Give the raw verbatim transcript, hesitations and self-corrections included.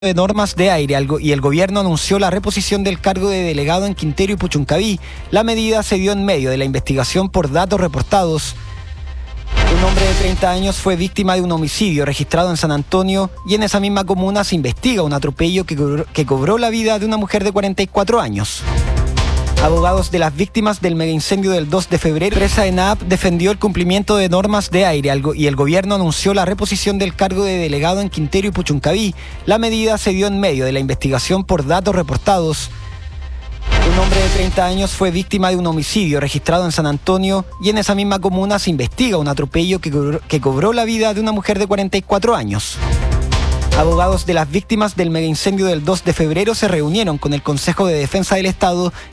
de normas de aire y el gobierno anunció la reposición del cargo de delegado en Quintero y Puchuncaví. La medida se dio en medio de la investigación por datos reportados. Un hombre de treinta años fue víctima de un homicidio registrado en San Antonio y en esa misma comuna se investiga un atropello que cobró, que cobró la vida de una mujer de cuarenta y cuatro años. Abogados de las víctimas del megaincendio del dos de febrero, Presa ENAP defendió el cumplimiento de normas de aire y el gobierno anunció la reposición del cargo de delegado en Quintero y Puchuncaví. La medida se dio en medio de la investigación por datos reportados. Un hombre de treinta años fue víctima de un homicidio registrado en San Antonio y en esa misma comuna se investiga un atropello que cobró, que cobró la vida de una mujer de cuarenta y cuatro años. Abogados de las víctimas del megaincendio del dos de febrero se reunieron con el Consejo de Defensa del Estado